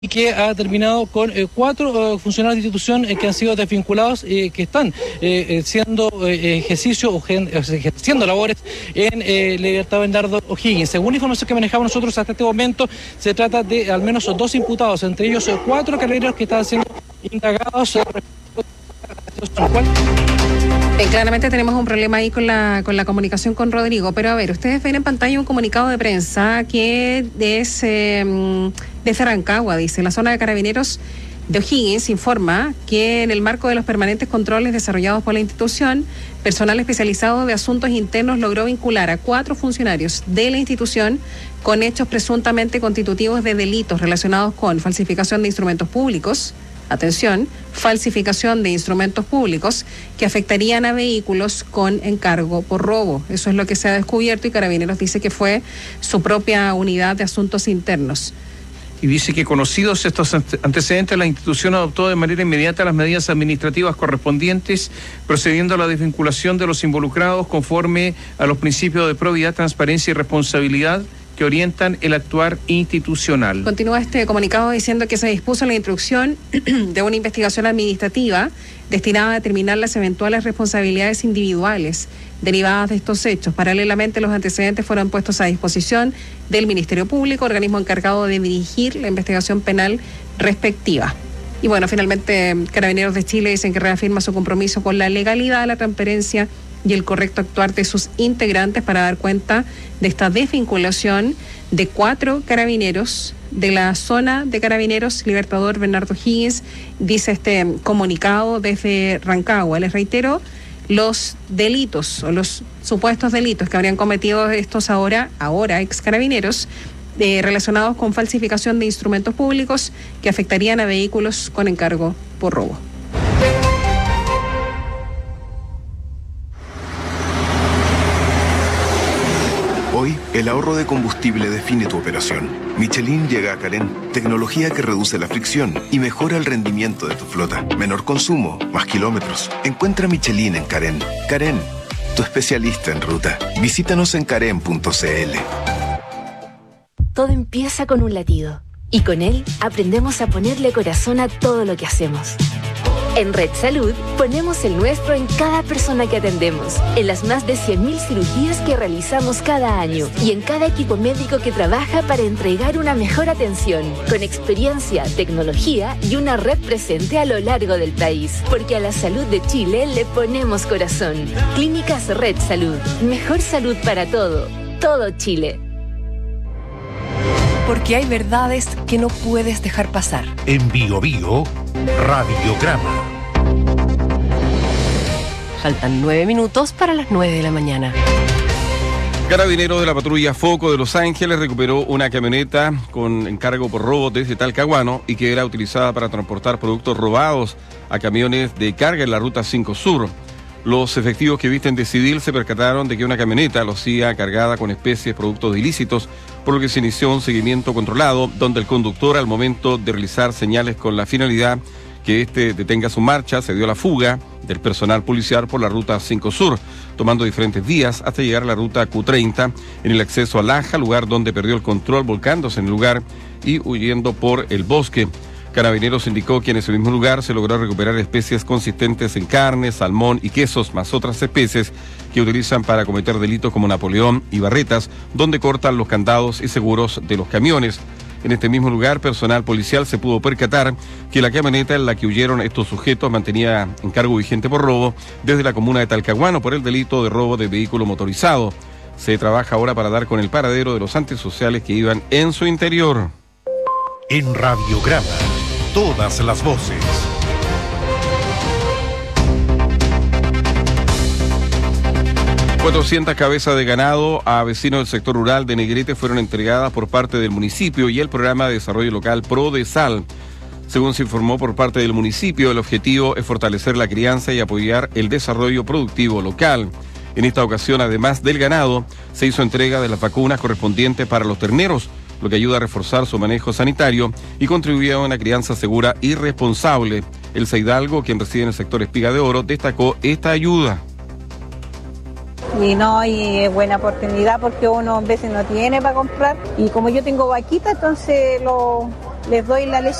y que ha terminado con 4 funcionarios de institución que han sido desvinculados y que están ejerciendo labores en Libertad Bernardo O'Higgins. Según la información que manejamos nosotros hasta este momento, se trata de al menos 2 imputados, entre ellos 4 carabineros que están siendo indagados. Claramente tenemos un problema ahí con la comunicación con Rodrigo, pero a ver, ustedes ven en pantalla un comunicado de prensa que es de Rancagua, dice, la zona de carabineros de O'Higgins informa que en el marco de los permanentes controles desarrollados por la institución, personal especializado de asuntos internos logró vincular a 4 funcionarios de la institución con hechos presuntamente constitutivos de delitos relacionados con falsificación de instrumentos públicos. Atención, falsificación de instrumentos públicos que afectarían a vehículos con encargo por robo. Eso es lo que se ha descubierto y Carabineros dice que fue su propia unidad de asuntos internos. Y dice que conocidos estos antecedentes, la institución adoptó de manera inmediata las medidas administrativas correspondientes, procediendo a la desvinculación de los involucrados conforme a los principios de probidad, transparencia y responsabilidad que orientan el actuar institucional. Continúa este comunicado diciendo que se dispuso la instrucción de una investigación administrativa destinada a determinar las eventuales responsabilidades individuales derivadas de estos hechos. Paralelamente, los antecedentes fueron puestos a disposición del Ministerio Público, organismo encargado de dirigir la investigación penal respectiva. Y bueno, finalmente, Carabineros de Chile dicen que reafirma su compromiso con la legalidad, la transparencia y el correcto actuar de sus integrantes para dar cuenta de esta desvinculación de 4 carabineros de la zona de Carabineros Libertador Bernardo O'Higgins, dice este comunicado desde Rancagua. Les reitero, los delitos o los supuestos delitos que habrían cometido estos ahora ex carabineros relacionados con falsificación de instrumentos públicos que afectarían a vehículos con encargo por robo. Hoy, el ahorro de combustible define tu operación. Michelin llega a Carén, tecnología que reduce la fricción y mejora el rendimiento de tu flota. Menor consumo, más kilómetros. Encuentra Michelin en Carén. Carén, tu especialista en ruta. Visítanos en carén.cl. Todo empieza con un latido y con él aprendemos a ponerle corazón a todo lo que hacemos. En Red Salud ponemos el nuestro en cada persona que atendemos, en las más de 100.000 cirugías que realizamos cada año y en cada equipo médico que trabaja para entregar una mejor atención, con experiencia, tecnología y una red presente a lo largo del país. Porque a la salud de Chile le ponemos corazón. Clínicas Red Salud. Mejor salud para todo Chile. Porque hay verdades que no puedes dejar pasar. En Bio Bio, Radiograma. Faltan 9 minutos para las 9 de la mañana. Carabineros de la patrulla Foco de Los Ángeles recuperó una camioneta con encargo por robo desde Talcahuano y que era utilizada para transportar productos robados a camiones de carga en la Ruta 5 Sur. Los efectivos que visten de civil se percataron de que una camioneta lo hacía cargada con especies, productos ilícitos, por lo que se inició un seguimiento controlado, donde el conductor, al momento de realizar señales con la finalidad que éste detenga su marcha, se dio la fuga del personal policial por la Ruta 5 Sur, tomando diferentes vías hasta llegar a la Ruta Q30 en el acceso a Laja, lugar donde perdió el control, volcándose en el lugar y huyendo por el bosque. Carabineros indicó que en ese mismo lugar se logró recuperar especies consistentes en carne, salmón y quesos, más otras especies que utilizan para cometer delitos como Napoleón y barretas, donde cortan los candados y seguros de los camiones. En este mismo lugar, personal policial se pudo percatar que la camioneta en la que huyeron estos sujetos mantenía encargo vigente por robo desde la comuna de Talcahuano por el delito de robo de vehículo motorizado. Se trabaja ahora para dar con el paradero de los antisociales que iban en su interior. En Radiograma, todas las voces. $400 cabezas de ganado a vecinos del sector rural de Negrete fueron entregadas por parte del municipio y el programa de desarrollo local PRODESAL. Según se informó por parte del municipio, el objetivo es fortalecer la crianza y apoyar el desarrollo productivo local. En esta ocasión, además del ganado, se hizo entrega de las vacunas correspondientes para los terneros, lo que ayuda a reforzar su manejo sanitario y contribuye a una crianza segura y responsable. Elsa Hidalgo, quien reside en el sector Espiga de Oro, destacó esta ayuda. Y es buena oportunidad porque uno a veces no tiene para comprar. Y como yo tengo vaquita, entonces les doy la leche